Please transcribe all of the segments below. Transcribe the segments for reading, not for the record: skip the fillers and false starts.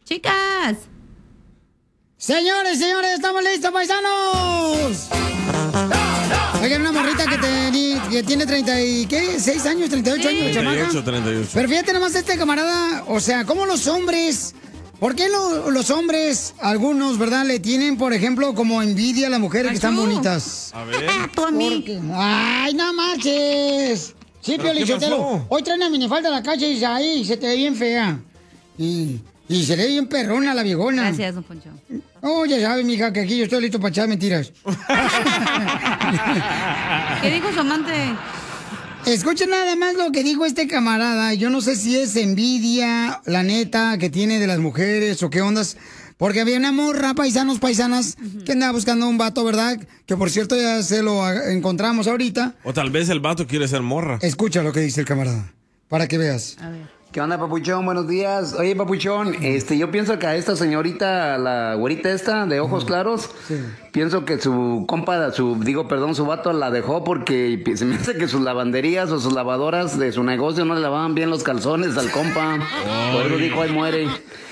Chicas. Señores, estamos listos, paisanos. Oigan, una morrita que tiene 30 y, ¿qué? ¿6 años? ¿38 años? 38. Pero fíjate nomás este camarada, o sea, ¿cómo los hombres... ¿Por qué los hombres, algunos, verdad, le tienen, por ejemplo, como envidia a las mujeres que están bonitas? A ver. Tú a mí. ¡Ay, no marches! Sí, Piolín Sotelo. Hoy trae una minifalda a la calle y ahí se te ve bien fea. Y se le ve bien perrona la viejona. Gracias, don Poncho. Oh, ya sabes, mija, que aquí yo estoy listo para echar mentiras. ¿Qué dijo su amante? Escuchen nada más lo que dijo este camarada. Yo no sé si es envidia, la neta, que tiene de las mujeres o qué ondas. Porque había una morra, paisanas, que andaba buscando un vato, ¿verdad? Que por cierto ya se lo encontramos ahorita. O tal vez el vato quiere ser morra. Escucha lo que dice el camarada, para que veas. A ver. ¿Qué onda, Papuchón? Buenos días. Oye, Papuchón, yo pienso que a esta señorita, la güerita esta, de ojos claros, pienso que su compa, su vato la dejó porque se me hace que sus lavanderías o sus lavadoras de su negocio no le lavaban bien los calzones al compa. Por eso dijo, ahí muere.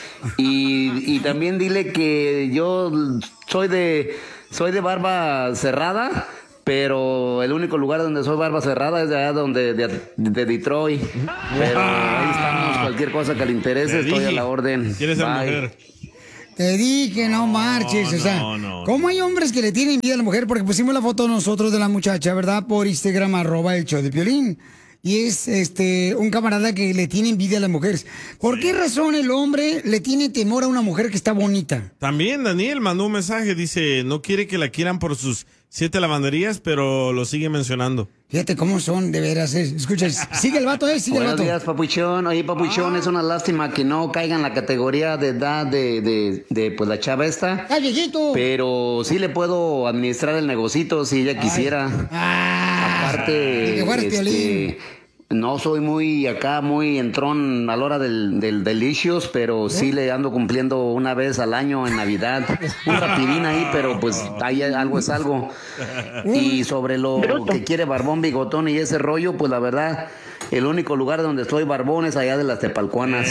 Y también dile que yo soy de barba cerrada, pero el único lugar donde soy barba cerrada es de allá de Detroit. Pero ahí estamos, cualquier cosa que le interese, estoy a la orden. ¿Quieres ser Bye. mujer? Te dije, no marches, o sea, ¿cómo hay hombres que le tienen envidia a la mujer? Porque pusimos la foto nosotros de la muchacha, ¿verdad? Por Instagram, @el show de Piolín. Y es un camarada que le tiene envidia a las mujeres. ¿Por qué razón el hombre le tiene temor a una mujer que está bonita? También Daniel mandó un mensaje, dice, no quiere que la quieran por sus 7 lavanderías, pero lo sigue mencionando. Fíjate cómo son, de veras. Escucha, sigue el vato, sigue el Buenos vato. días, Papuchón. Oye, Papuchón, es una lástima que no caiga en la categoría de edad de pues la chava esta. ¡Ay, viejito! Pero sí le puedo administrar el negocito si ella quisiera. Aparte, no soy muy entrón a la hora del delicios, pero sí le ando cumpliendo una vez al año en Navidad. Un rapidín ahí, pero pues ahí algo es algo. Y sobre lo que quiere barbón, bigotón y ese rollo, pues la verdad, el único lugar donde estoy barbón es allá de las Tepalcuanas.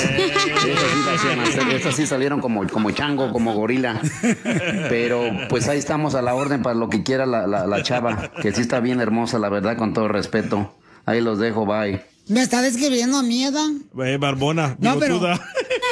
Esas sí salieron como chango, como gorila. Pero pues ahí estamos a la orden para lo que quiera la chava, que sí está bien hermosa, la verdad, con todo respeto. Ahí los dejo, bye. ¿Me está describiendo a mí, Edán? Barbona, no, bigotuda.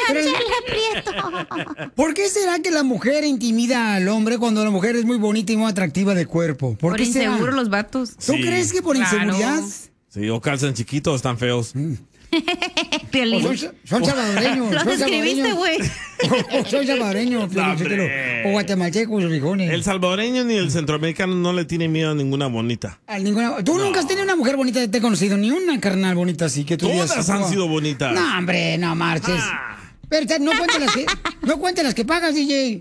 ¿Por qué será que la mujer intimida al hombre cuando la mujer es muy bonita y muy atractiva de cuerpo? Por inseguro los vatos. ¿Tú crees que por inseguridad? Sí, o calzan chiquitos, están feos. Piolín. Son salvadoreños. Lo describiste, güey. Soy salvadoreño, o guatemalteco, los frijones. El salvadoreño ni el centroamericano no le tiene miedo a ninguna bonita. Tú nunca has tenido una mujer bonita que te he conocido, ni una carnal bonita así que tú digas. Todas han sido bonitas. No, hombre, no marches. Pero no cuentes las que pagas, DJ.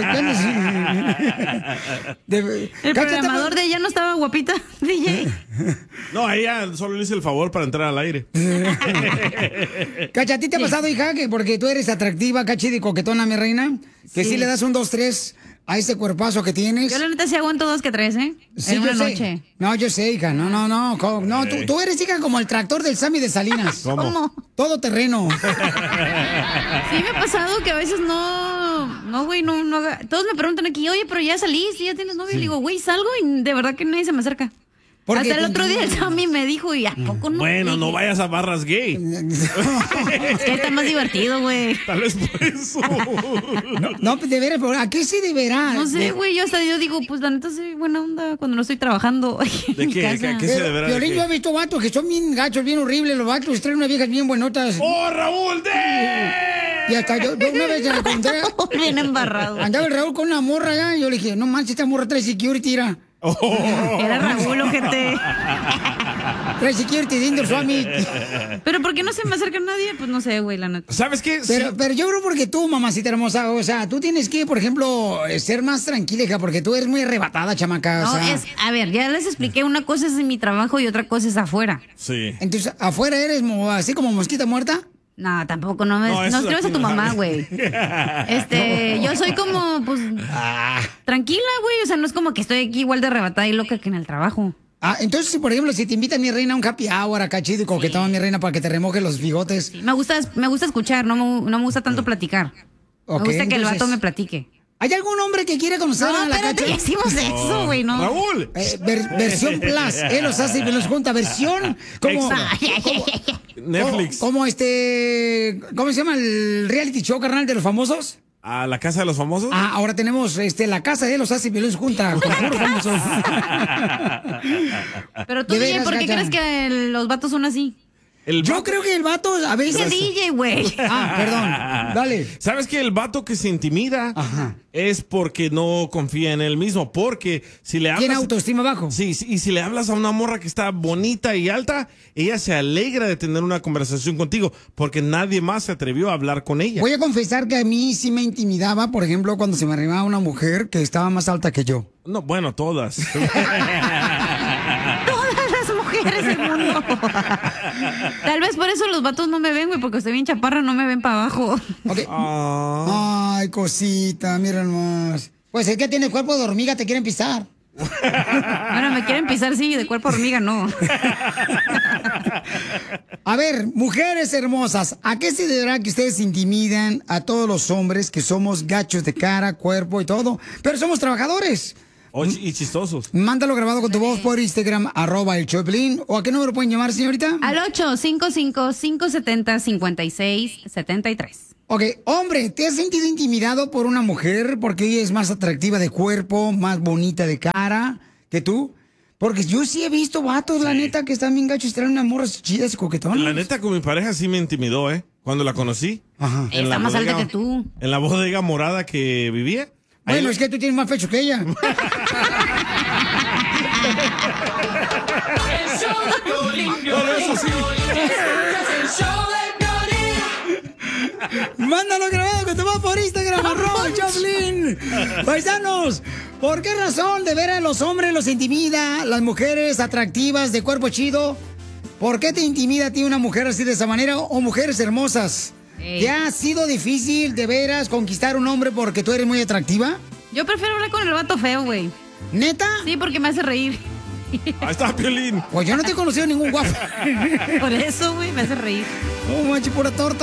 El programador de ella no estaba guapita, DJ. No, a ella solo le hice el favor para entrar al aire. Cacha, ¿a ti te ha pasado, hija, que porque tú eres atractiva, cachida y coquetona, mi reina? Que sí le das un 2-3 a ese cuerpazo que tienes. Yo la neta sí aguanto 2 que 3, ¿eh? Sí, en una yo sé. noche. No, yo sé, hija. No. Tú eres, hija, como el tractor del Sammy de Salinas. ¿Cómo? Todo terreno. Sí me ha pasado que a veces no, güey, no haga. Todos me preguntan aquí, oye, pero ya saliste, ya tienes novio. Y le digo, güey, salgo y de verdad que nadie se me acerca. Hasta el otro día el Sammy me dijo, ¿y a poco no? Bueno, no vayas a barras gay. Es que está más divertido, güey. Tal vez por eso. No, de veras, ¿a qué sí deberá? No sé, güey, yo digo, pues la neta soy buena onda cuando no estoy trabajando. ¿De qué? ¿A qué se deberá? Piolín, yo he visto vatos que son bien gachos, bien horribles, los vatos traen unas viejas bien buenotas. ¡Oh, Raúl! Y hasta yo una vez se lo conté. Bien embarrado. Andaba el Raúl con una morra allá y yo le dije, no manches, esta morra trae security, tira. Era Raúl, ojete. Trae security dentro, Swami. Pero ¿por qué no se me acerca nadie? Pues no sé, güey, la neta. ¿Sabes qué? Pero yo creo porque tú, mamacita hermosa, o sea, tú tienes que, por ejemplo, ser más tranquila, hija, porque tú eres muy arrebatada, chamaca. No, o sea. a ver, ya les expliqué, una cosa es en mi trabajo y otra cosa es afuera. Sí. Entonces, ¿afuera eres así como mosquita muerta? No, tampoco, no escribas a tu mamá, güey. Yo soy como, pues, tranquila, güey, o sea, no es como que estoy aquí igual de arrebatada y loca que en el trabajo. Entonces, por ejemplo, si te invitan, mi reina, a un happy hour acá chido y coquetón, mi reina, para que te remojes los bigotes. Sí, me gusta escuchar, no me gusta tanto platicar. Me gusta que el vato me platique. ¿Hay algún hombre que quiere conocer a la Cacha? Ya hicimos eso, güey, ¿no? Raúl. Versión Plus. Él los hace y los junta. Versión como Netflix. Como ¿cómo se llama el reality show, carnal, de los famosos? ¿A la casa de los famosos? Ahora tenemos la casa de los hace y los junta con puros famosos. Pero tú, DJ, ¿por qué crees que los vatos son así? Yo creo que el vato a veces... Es el DJ, güey. Perdón. Dale. ¿Sabes que el vato que se intimida es porque no confía en él mismo? Porque si le hablas... ¿Tiene autoestima bajo? Sí, y si le hablas a una morra que está bonita y alta, ella se alegra de tener una conversación contigo porque nadie más se atrevió a hablar con ella. Voy a confesar que a mí sí me intimidaba, por ejemplo, cuando se me arribaba una mujer que estaba más alta que yo. No, bueno, todas. Mujeres del mundo. Tal vez por eso los vatos no me ven, güey, porque estoy bien chaparra, no me ven para abajo. Okay. Ay, cosita, mira nomás. Pues es que tiene cuerpo de hormiga, te quieren pisar. Bueno, me quieren pisar, sí, de cuerpo de hormiga, no. A ver, mujeres hermosas, ¿a qué se deberá que ustedes intimidan a todos los hombres que somos gachos de cara, cuerpo y todo, pero somos trabajadores? Y chistosos. Mándalo grabado con tu voz por Instagram, @el_Choplin. ¿O a qué número pueden llamar, señorita? Al 855-570-5673. Ok, hombre, ¿te has sentido intimidado por una mujer porque ella es más atractiva de cuerpo, más bonita de cara que tú? Porque yo sí he visto vatos, la neta, que están bien gachos y traen unas morras chidas y coquetonas. La neta, con mi pareja sí me intimidó, Cuando la conocí. Ajá. Está más alta que tú. En la bodega morada que vivía. Bueno, es que tú tienes más pecho que ella. Mándalo grabado que te va por Instagram, @Choplin. Paisanos, ¿por qué razón de veras los hombres los intimida, las mujeres atractivas de cuerpo chido? ¿Por qué te intimida a ti una mujer así de esa manera o mujeres hermosas? ¿Te ha sido difícil de veras conquistar un hombre porque tú eres muy atractiva? Yo prefiero hablar con el vato feo, güey. ¿Neta? Sí, porque me hace reír. Ahí está, Piolín. Pues yo no te he conocido ningún guapo. Por eso, güey, me hace reír. Oh, manche, pura torta.